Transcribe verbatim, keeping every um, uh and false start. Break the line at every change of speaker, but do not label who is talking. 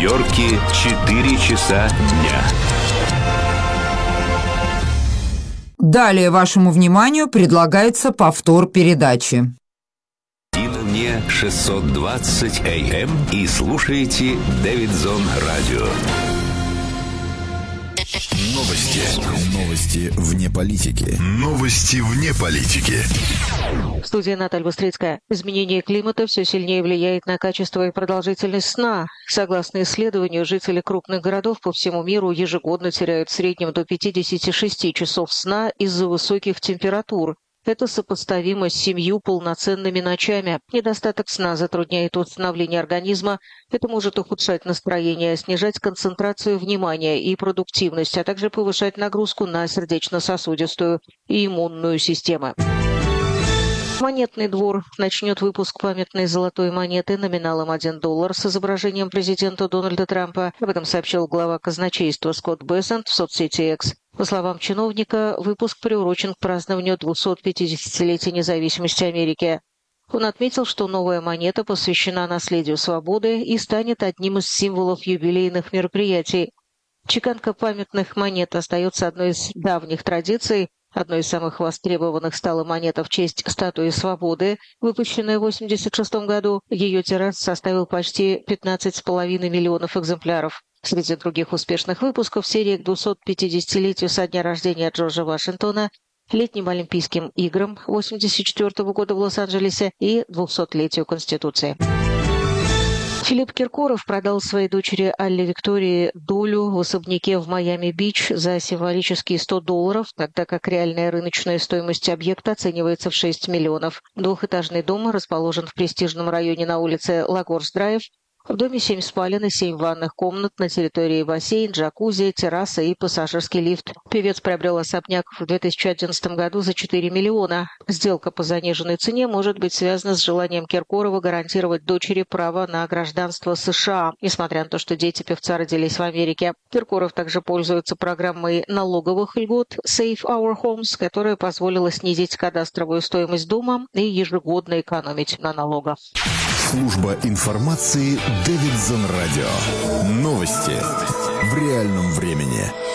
Нью-Йорке четыре часа дня.
Далее вашему вниманию предлагается повтор передачи.
И на волне шестьсот двадцать эй эм и слушаете Дэвидсон Радио.
Новости. Новости вне политики. Новости вне политики.
Студия Наталья Быстрицкая. Изменение климата все сильнее влияет на качество и продолжительность сна. Согласно исследованию, жители крупных городов по всему миру ежегодно теряют в среднем до пятьдесят шесть часов сна из-за высоких температур. Это сопоставимо с семью полноценными ночами. Недостаток сна затрудняет восстановление организма. Это может ухудшать настроение, снижать концентрацию внимания и продуктивность, а также повышать нагрузку на сердечно-сосудистую и иммунную системы. Монетный двор начнет выпуск памятной золотой монеты номиналом один доллар с изображением президента Дональда Трампа. Об этом сообщил глава казначейства Скотт Бессент в соцсети X. По словам чиновника, выпуск приурочен к празднованию двухсот-пятидесятилетия независимости Америки. Он отметил, что новая монета посвящена наследию свободы и станет одним из символов юбилейных мероприятий. Чеканка памятных монет остается одной из давних традиций. Одной из самых востребованных стала монета в честь статуи свободы, выпущенная в восемьдесят шестом году. Ее тираж составил почти пятнадцать с половиной миллионов экземпляров. Среди других успешных выпусков серии к двухсот-пятидесятилетию со дня рождения Джорджа Вашингтона, летним Олимпийским играм восемьдесят четвёртого года в Лос-Анджелесе и двухсотлетию Конституции. Филипп Киркоров продал своей дочери Алле Виктории долю в особняке в Майами-Бич за символические сто долларов, тогда как реальная рыночная стоимость объекта оценивается в шесть миллионов. Двухэтажный дом расположен в престижном районе на улице Лагорс-Драйв. В доме семь спален и семь ванных комнат, на территории бассейн, джакузи, терраса и пассажирский лифт. Певец приобрел особняк в две тысячи одиннадцатом году за четыре миллиона. Сделка по заниженной цене может быть связана с желанием Киркорова гарантировать дочери право на гражданство США, несмотря на то, что дети певца родились в Америке. Киркоров также пользуется программой налоговых льгот Save Our Homes, которая позволила снизить кадастровую стоимость дома и ежегодно экономить на налогах.
Служба информации Дэвидсон Радио. Новости в реальном времени.